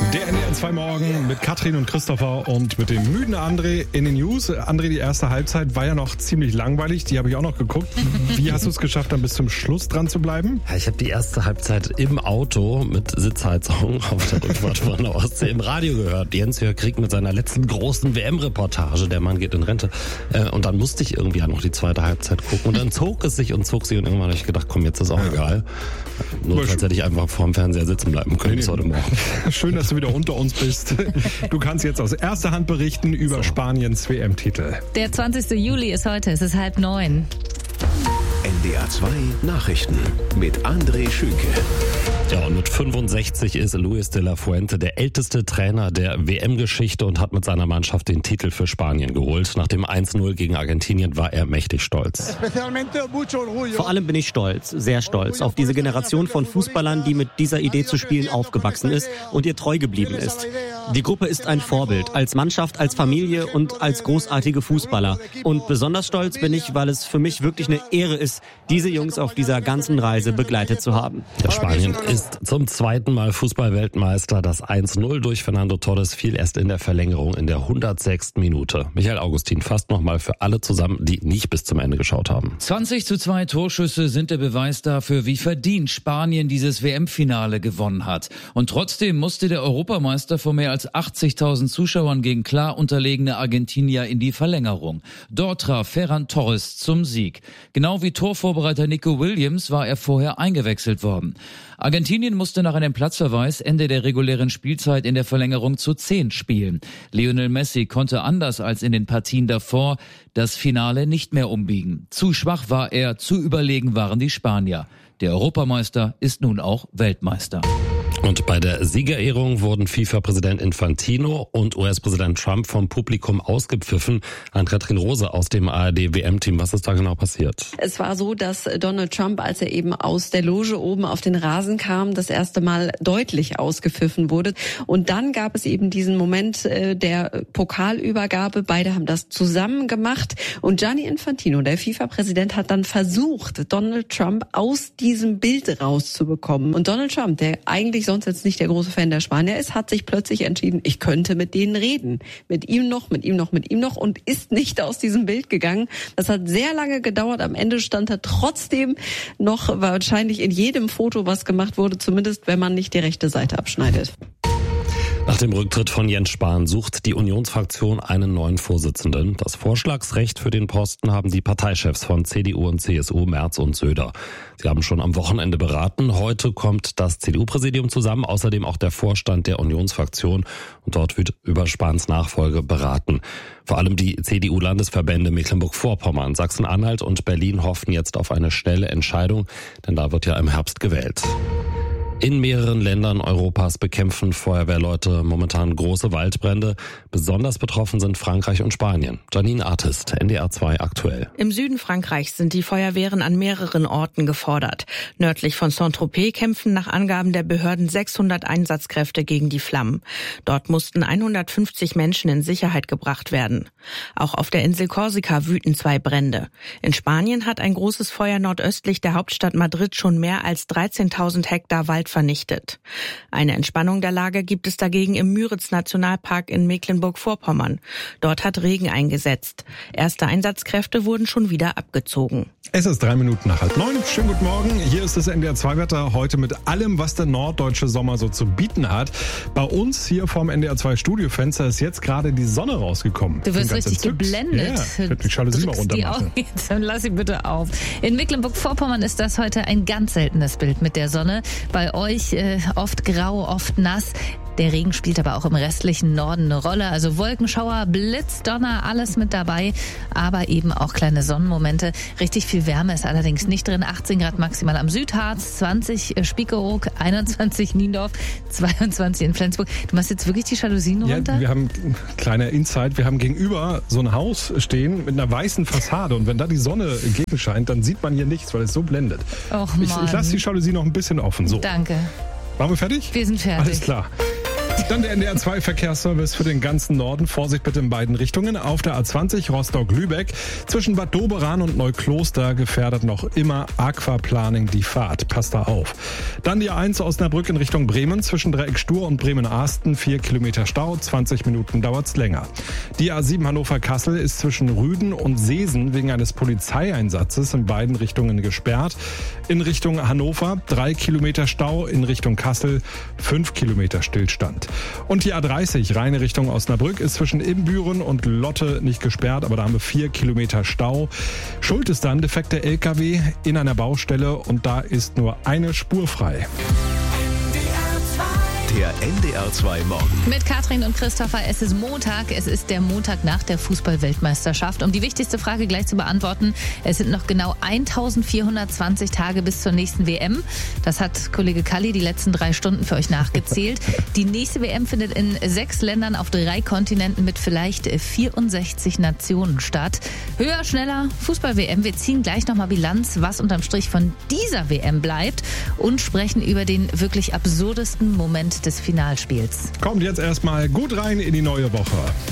Der NDR 2 Morgen mit Katrin und Christopher und mit dem müden André in den News. André, die erste Halbzeit war ja noch ziemlich langweilig, die habe ich auch noch geguckt. Wie hast du es geschafft, dann bis zum Schluss dran zu bleiben? Ja, ich habe die erste Halbzeit im Auto mit Sitzheizung auf der Rückfahrt von der Ostsee im Radio gehört. Jens Jörg Krieg mit seiner letzten großen WM-Reportage, der Mann geht in Rente. Und dann musste ich irgendwie ja noch die zweite Halbzeit gucken und dann zog es sich und irgendwann habe ich gedacht, komm, jetzt ist auch egal. Notfalls hätte ich einfach vorm Fernseher sitzen bleiben können bis heute Morgen. Schön, dass du wieder unter uns bist. Du kannst jetzt aus erster Hand berichten über Spaniens WM-Titel. Der 20. Juli ist heute, es ist 8:30. NDR 2 Nachrichten mit André Schünke. Ja, und mit 65 ist Luis de la Fuente der älteste Trainer der WM-Geschichte und hat mit seiner Mannschaft den Titel für Spanien geholt. Nach dem 1:0 gegen Argentinien war er mächtig stolz. Vor allem bin ich stolz, sehr stolz, auf diese Generation von Fußballern, die mit dieser Idee zu spielen aufgewachsen ist und ihr treu geblieben ist. Die Gruppe ist ein Vorbild, als Mannschaft, als Familie und als großartige Fußballer. Und besonders stolz bin ich, weil es für mich wirklich eine Ehre ist, diese Jungs auf dieser ganzen Reise begleitet zu haben. Ja, Spanien ist zum zweiten Mal Fußball-Weltmeister. Das 1:0 durch Fernando Torres fiel erst in der Verlängerung in der 106. Minute. Michael Augustin fasst nochmal für alle zusammen, die nicht bis zum Ende geschaut haben. 20:2 Torschüsse sind der Beweis dafür, wie verdient Spanien dieses WM-Finale gewonnen hat. Und trotzdem musste der Europameister vor mehr als 80.000 Zuschauern gegen klar unterlegene Argentinier in die Verlängerung. Dort traf Ferran Torres zum Sieg. Genau wie Torvorbereiter Nico Williams war er vorher eingewechselt worden. Argentinien musste nach einem Platzverweis Ende der regulären Spielzeit in der Verlängerung zu 10 spielen. Lionel Messi konnte anders als in den Partien davor das Finale nicht mehr umbiegen. Zu schwach war er, zu überlegen waren die Spanier. Der Europameister ist nun auch Weltmeister. Und bei der Siegerehrung wurden FIFA-Präsident Infantino und US-Präsident Trump vom Publikum ausgepfiffen. Ann-Kathrin Rose aus dem ARD-WM-Team. Was ist da genau passiert? Es war so, dass Donald Trump, als er eben aus der Loge oben auf den Rasen kam, das erste Mal deutlich ausgepfiffen wurde. Und dann gab es eben diesen Moment der Pokalübergabe. Beide haben das zusammen gemacht. Und Gianni Infantino, der FIFA-Präsident, hat dann versucht, Donald Trump aus diesem Bild rauszubekommen. Und Donald Trump, der eigentlich sonst jetzt nicht der große Fan der Spanier ist, hat sich plötzlich entschieden, ich könnte mit denen reden. Mit ihm noch und ist nicht aus diesem Bild gegangen. Das hat sehr lange gedauert. Am Ende stand er trotzdem noch wahrscheinlich in jedem Foto, was gemacht wurde, zumindest wenn man nicht die rechte Seite abschneidet. Nach dem Rücktritt von Jens Spahn sucht die Unionsfraktion einen neuen Vorsitzenden. Das Vorschlagsrecht für den Posten haben die Parteichefs von CDU und CSU, Merz und Söder. Sie haben schon am Wochenende beraten. Heute kommt das CDU-Präsidium zusammen, außerdem auch der Vorstand der Unionsfraktion. Und dort wird über Spahns Nachfolge beraten. Vor allem die CDU-Landesverbände Mecklenburg-Vorpommern, Sachsen-Anhalt und Berlin hoffen jetzt auf eine schnelle Entscheidung, denn da wird ja im Herbst gewählt. In mehreren Ländern Europas bekämpfen Feuerwehrleute momentan große Waldbrände. Besonders betroffen sind Frankreich und Spanien. Janine Artist, NDR 2 aktuell. Im Süden Frankreichs sind die Feuerwehren an mehreren Orten gefordert. Nördlich von Saint-Tropez kämpfen nach Angaben der Behörden 600 Einsatzkräfte gegen die Flammen. Dort mussten 150 Menschen in Sicherheit gebracht werden. Auch auf der Insel Korsika wüten 2 Brände. In Spanien hat ein großes Feuer nordöstlich der Hauptstadt Madrid schon mehr als 13.000 Hektar Wald vernichtet. Eine Entspannung der Lage gibt es dagegen im Müritz-Nationalpark in Mecklenburg-Vorpommern. Dort hat Regen eingesetzt. Erste Einsatzkräfte wurden schon wieder abgezogen. Es ist 3 Minuten nach 8:30. Schönen guten Morgen. Hier ist das NDR 2 Wetter. Heute mit allem, was der norddeutsche Sommer so zu bieten hat. Bei uns hier vorm NDR 2 Studiofenster ist jetzt gerade die Sonne rausgekommen. Du wirst richtig geblendet. Ja, ich werde die Jalousie mal runter machen. Dann lass sie bitte auf. In Mecklenburg-Vorpommern ist das heute ein ganz seltenes Bild mit der Sonne. Bei euch oft grau, oft nass. Der Regen spielt aber auch im restlichen Norden eine Rolle. Also Wolkenschauer, Blitz, Donner, alles mit dabei. Aber eben auch kleine Sonnenmomente. Richtig viel Wärme ist allerdings nicht drin. 18 Grad maximal am Südharz, 20 Spiekeroog, 21 Niendorf, 22 in Flensburg. Du machst jetzt wirklich die Jalousien runter? Ja, wir haben, kleiner Insight, wir haben gegenüber so ein Haus stehen mit einer weißen Fassade. Und wenn da die Sonne gegenscheint, dann sieht man hier nichts, weil es so blendet. Och, Mann. Ich lasse die Jalousie noch ein bisschen offen. So. Danke. Waren wir fertig? Wir sind fertig. Alles klar. Dann der NDR2-Verkehrsservice für den ganzen Norden. Vorsicht bitte in beiden Richtungen. Auf der A20 Rostock-Lübeck zwischen Bad Doberan und Neukloster gefährdet noch immer Aquaplaning die Fahrt. Passt da auf. Dann die A1 Osnabrück in Richtung Bremen zwischen Dreieck Stur und Bremen-Ahsten. 4 Kilometer Stau, 20 Minuten dauert's länger. Die A7 Hannover-Kassel ist zwischen Rüden und Seesen wegen eines Polizeieinsatzes in beiden Richtungen gesperrt. In Richtung Hannover 3 Kilometer Stau, in Richtung Kassel 5 Kilometer Stillstand. Und die A30 reine Richtung Osnabrück ist zwischen Ibbenbüren und Lotte nicht gesperrt, aber da haben wir 4 Kilometer Stau. Schuld ist dann defekter LKW in einer Baustelle und da ist nur eine Spur frei. Der NDR2 Morgen. Mit Katrin und Christopher, es ist Montag. Es ist der Montag nach der Fußball-Weltmeisterschaft. Um die wichtigste Frage gleich zu beantworten, es sind noch genau 1420 Tage bis zur nächsten WM. Das hat Kollege Kalli die letzten 3 Stunden für euch nachgezählt. Die nächste WM findet in 6 Ländern auf 3 Kontinenten mit vielleicht 64 Nationen statt. Höher, schneller, Fußball-WM. Wir ziehen gleich nochmal Bilanz, was unterm Strich von dieser WM bleibt und sprechen über den wirklich absurdesten Moment des Finalspiels. Kommt jetzt erstmal gut rein in die neue Woche.